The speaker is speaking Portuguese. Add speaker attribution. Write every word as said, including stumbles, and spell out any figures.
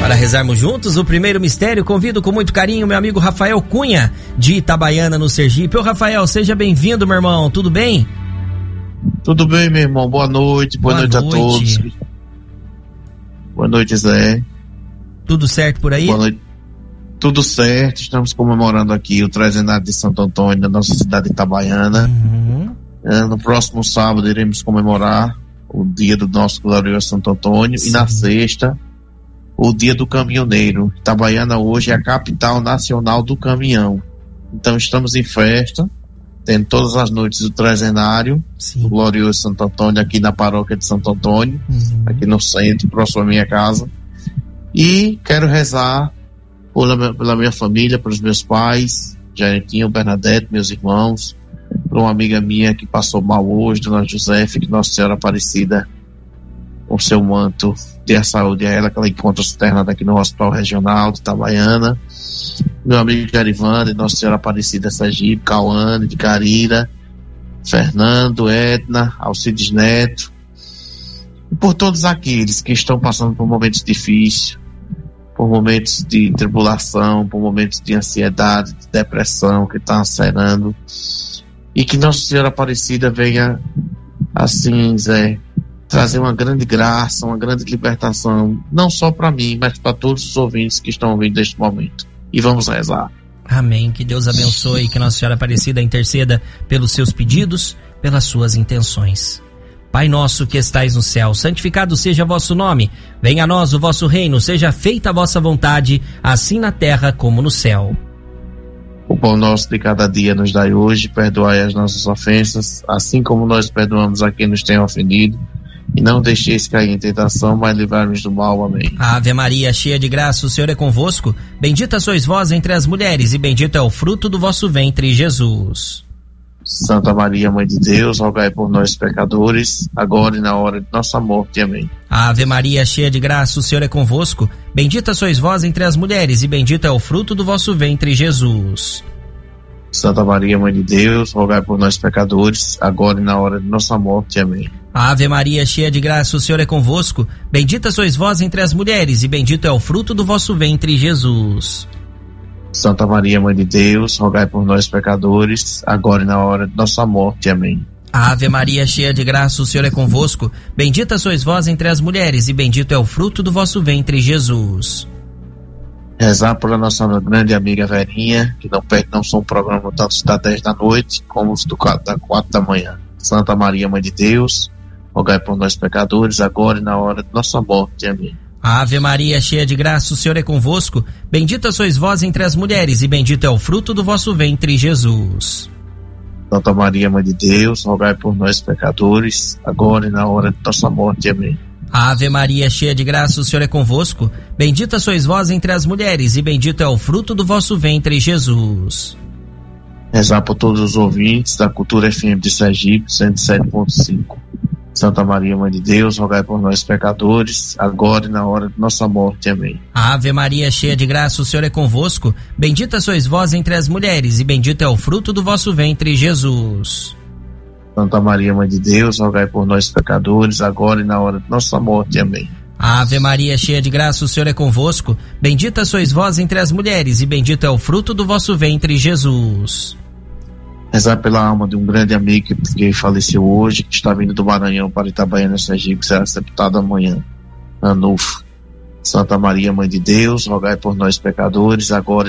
Speaker 1: Para rezarmos juntos o primeiro mistério, convido com muito carinho meu amigo Rafael Cunha, de Itabaiana, no Sergipe. Ô Rafael, seja bem-vindo, meu irmão, tudo bem?
Speaker 2: Tudo bem, meu irmão, boa noite, boa, boa noite, noite a todos. Boa noite, Zé.
Speaker 1: Tudo certo por aí?
Speaker 2: Boa noite. Tudo certo, estamos comemorando aqui o trezentenário de Santo Antônio, da nossa cidade de Itabaiana.
Speaker 1: Uhum.
Speaker 2: No próximo sábado iremos comemorar o dia do nosso glorioso Santo Antônio. Sim. E na sexta, o dia do caminhoneiro. Itabaiana hoje é a capital nacional do caminhão. Então estamos em festa, tendo todas as noites do trezenário, Sim. do glorioso Santo Antônio, aqui na paróquia de Santo Antônio, uhum. aqui no centro, próximo à minha casa. E quero rezar pela, pela minha família, pelos meus pais, Janetinho, Bernadette, meus irmãos, por uma amiga minha que passou mal hoje, Dona Josefa, que Nossa Senhora Aparecida, com seu manto, dê a saúde a ela, que ela encontra externada aqui no Hospital Regional de Itabaiana. Meu amigo Jarivanda, Nossa Senhora Aparecida, Sergipe, Cauane, de Carira, Fernando, Edna, Alcides Neto, e por todos aqueles que estão passando por momentos difíceis, por momentos de tribulação, por momentos de ansiedade, de depressão que está acerando, e que Nossa Senhora Aparecida venha, assim, Zé, trazer uma grande graça, uma grande libertação, não só para mim, mas para todos os ouvintes que estão ouvindo neste momento. E vamos rezar.
Speaker 1: Amém. Que Deus abençoe, que Nossa Senhora Aparecida interceda pelos seus pedidos, pelas suas intenções. Pai nosso que estais no céu, santificado seja vosso nome. Venha a nós o vosso reino, seja feita a vossa vontade, assim na terra como no céu.
Speaker 2: O pão nosso de cada dia nos dai hoje, perdoai as nossas ofensas, assim como nós perdoamos a quem nos tem ofendido. E não deixeis cair em tentação, mas livrai-nos do mal. Amém.
Speaker 1: Ave Maria, cheia de graça, o Senhor é convosco. Bendita sois vós entre as mulheres, e bendito é o fruto do vosso ventre, Jesus.
Speaker 2: Santa Maria, Mãe de Deus, rogai por nós pecadores, agora e na hora de nossa morte. Amém.
Speaker 1: Ave Maria, cheia de graça, o Senhor é convosco. Bendita sois vós entre as mulheres, e bendito é o fruto do vosso ventre, Jesus.
Speaker 2: Santa Maria, Mãe de Deus, rogai por nós pecadores, agora e na hora de nossa morte. Amém.
Speaker 1: Ave Maria, cheia de graça, o Senhor é convosco. Bendita sois vós entre as mulheres, e bendito é o fruto do vosso ventre, Jesus.
Speaker 2: Santa Maria, Mãe de Deus, rogai por nós pecadores, agora e na hora de nossa morte. Amém.
Speaker 1: Ave Maria, cheia de graça, o Senhor é convosco. Bendita sois vós entre as mulheres, e bendito é o fruto do vosso ventre, Jesus.
Speaker 2: Rezar por a nossa grande amiga Verinha, que não perde não só um programa tanto das dez da noite, como os do da quatro da manhã. Santa Maria, Mãe de Deus, rogai por nós pecadores, agora e na hora de nossa morte. Amém.
Speaker 1: Ave Maria, cheia de graça, o Senhor é convosco. Bendita sois vós entre as mulheres, e bendito é o fruto do vosso ventre, Jesus.
Speaker 2: Santa Maria, Mãe de Deus, rogai por nós pecadores, agora e na hora de nossa morte. Amém.
Speaker 1: Ave Maria, cheia de graça, o Senhor é convosco. Bendita sois vós entre as mulheres, e bendito é o fruto do vosso ventre, Jesus.
Speaker 2: Rezar por todos os ouvintes da Cultura F M de Sergipe, cento e sete ponto cinco. Santa Maria, Mãe de Deus, rogai por nós pecadores, agora e na hora de nossa morte. Amém.
Speaker 1: Ave Maria, cheia de graça, o Senhor é convosco. Bendita sois vós entre as mulheres, e bendito é o fruto do vosso ventre, Jesus.
Speaker 2: Santa Maria, Mãe de Deus, rogai por nós pecadores, agora e na hora de nossa morte. Amém.
Speaker 1: Ave Maria, cheia de graça, o Senhor é convosco. Bendita sois vós entre as mulheres, e bendito é o fruto do vosso ventre, Jesus.
Speaker 2: Rezar pela alma de um grande amigo que faleceu hoje, que está vindo do Maranhão para Itabaiana, Sergipe, que será sepultado amanhã. Anufo. Santa Maria, Mãe de Deus, rogai por nós pecadores, agora